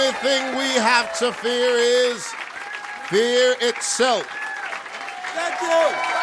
only thing we have to fear is fear itself. Thank you.